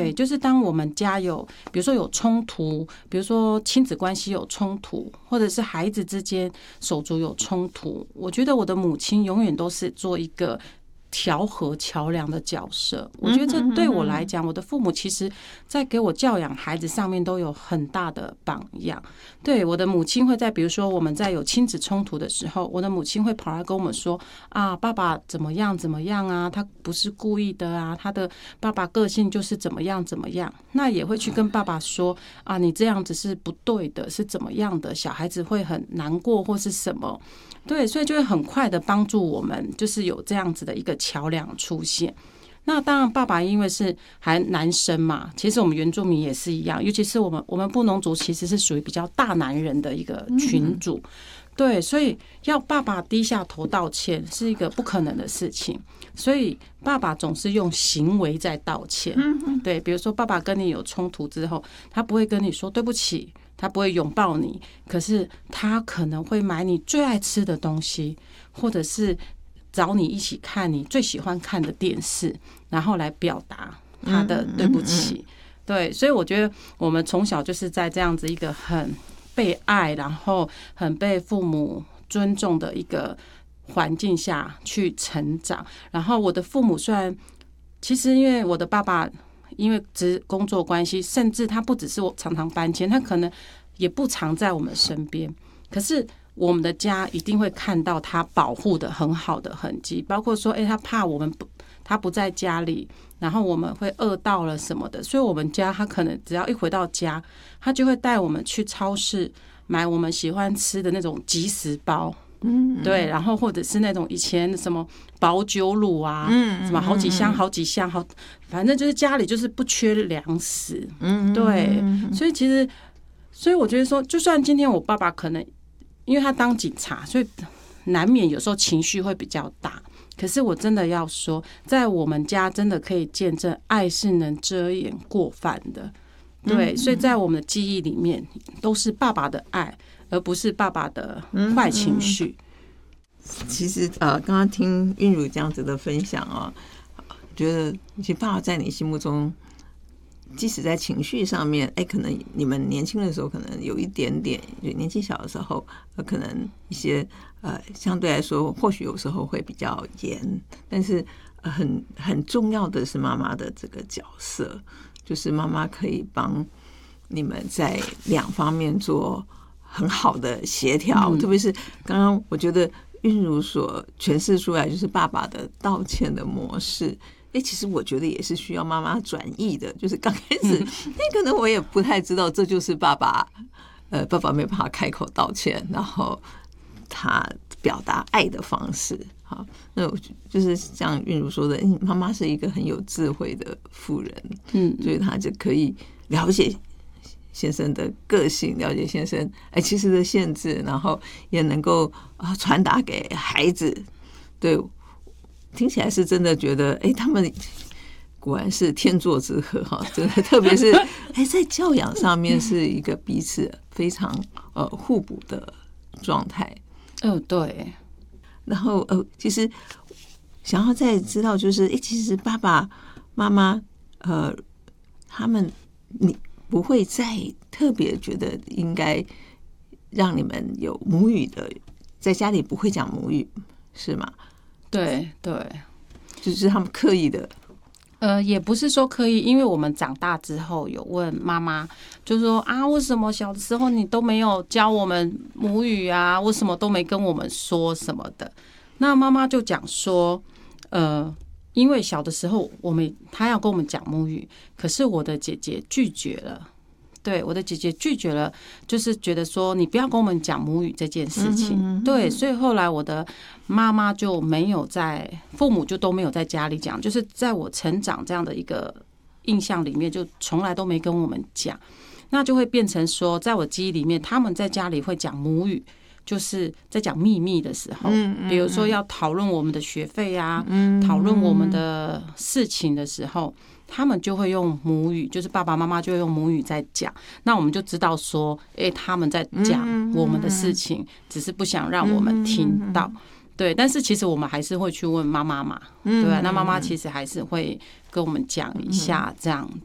对，就是当我们家有，比如说有冲突，比如说亲子关系有冲突，或者是孩子之间手足有冲突，我觉得我的母亲永远都是做一个调和桥梁的角色。我觉得这对我来讲，我的父母其实在给我教养孩子上面都有很大的榜样。对，我的母亲会在比如说我们在有亲子冲突的时候，我的母亲会跑来跟我们说啊，爸爸怎么样怎么样啊，他不是故意的啊，他的爸爸个性就是怎么样怎么样。那也会去跟爸爸说啊，你这样子是不对的，是怎么样的，小孩子会很难过或是什么。对，所以就会很快的帮助我们，就是有这样子的一个桥梁出现。那当然，爸爸因为是还男生嘛，其实我们原住民也是一样，尤其是我们布农族其实是属于比较大男人的一个群组，对，所以要爸爸低下头道歉是一个不可能的事情，所以爸爸总是用行为在道歉。对，比如说爸爸跟你有冲突之后，他不会跟你说对不起，他不会拥抱你，可是他可能会买你最爱吃的东西，或者是找你一起看你最喜欢看的电视，然后来表达他的对不起。对，所以我觉得我们从小就是在这样子一个很被爱，然后很被父母尊重的一个环境下去成长。然后我的父母虽然其实因为我的爸爸因为工作关系，甚至他不只是我常常搬迁，他可能也不常在我们身边，可是我们的家一定会看到他保护的很好的痕迹，包括说他怕我们他不在家里，然后我们会饿到了什么的，所以我们家他可能只要一回到家，他就会带我们去超市买我们喜欢吃的那种即食包。对，然后或者是那种以前什么保酒乳啊，什么好几箱好几箱，反正就是家里就是不缺粮食。对，所以我觉得说，就算今天我爸爸可能因为他当警察，所以难免有时候情绪会比较大。可是我真的要说，在我们家真的可以见证，爱是能遮掩过犯的。对，所以在我们的记忆里面，都是爸爸的爱，而不是爸爸的坏情绪。 其实刚刚听韵如这样子的分享啊，觉得其实爸爸在你心目中，即使在情绪上面，可能你们年轻的时候可能有一点点，就年纪小的时候，可能一些相对来说，或许有时候会比较严，但是很重要的是妈妈的这个角色，就是妈妈可以帮你们在两方面做很好的协调，特别是刚刚我觉得韵如所诠释出来，就是爸爸的道歉的模式。其实我觉得也是需要妈妈转译的，就是刚开始，可能我也不太知道这就是爸爸，爸爸没办法开口道歉，然后他表达爱的方式。好，那就是像韵如说的，妈妈是一个很有智慧的妇人，所以她就可以了解先生的个性，了解先生其实的限制，然后也能够传达给孩子。对，听起来是真的觉得他们果然是天作之合哈，真的，特别是在教养上面是一个彼此非常互补的状态。 对。 然后其实想要再知道，就是其实爸爸妈妈他们你不会再特别觉得应该让你们有母语的，在家里不会讲母语是吗？ 对对， 就是他们刻意的。 也不是说刻意，因为我们长大之后有问妈妈，就说啊，为什么小的时候你都没有教我们母语啊？为什么都没跟我们说什么的？那妈妈就讲说，因为小的时候她要跟我们讲母语，可是我的姐姐拒绝了。对，我的姐姐拒绝了，就是觉得说你不要跟我们讲母语这件事情。对，所以后来我的妈妈就没有父母就都没有在家里讲，就是在我成长这样的一个印象里面，就从来都没跟我们讲。那就会变成说，在我记忆里面，他们在家里会讲母语，就是在讲秘密的时候，比如说要讨论我们的学费啊，讨论我们的事情的时候，他们就会用母语，就是爸爸妈妈就会用母语在讲，那我们就知道说，他们在讲我们的事情，只是不想让我们听到。对，但是其实我们还是会去问妈妈嘛，对吧？那妈妈其实还是会跟我们讲一下这样